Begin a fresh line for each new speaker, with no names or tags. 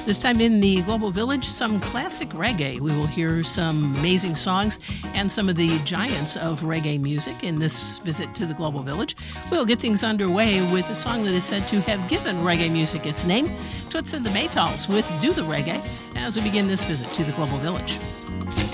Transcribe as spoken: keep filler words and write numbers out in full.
This time in the Global Village, some classic reggae. We will hear some amazing songs and some of the giants of reggae music in this visit to the Global Village. We'll get things underway with a song that is said to have given reggae music its name, Toots and the Maytals with Do the Reggae, as we begin this visit to the Global Village.